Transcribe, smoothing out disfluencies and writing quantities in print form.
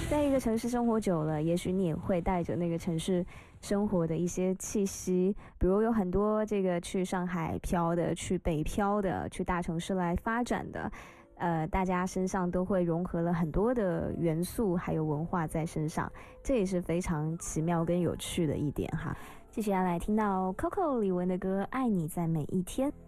在一个城市生活久了，也许你也会带着那个城市生活的一些气息，比如有很多这个去上海漂的、去北漂的、去大城市来发展的，大家身上都会融合了很多的元素还有文化在身上，这也是非常奇妙跟有趣的一点哈。接下来听到 Coco 李玟的歌《爱你在每一天》。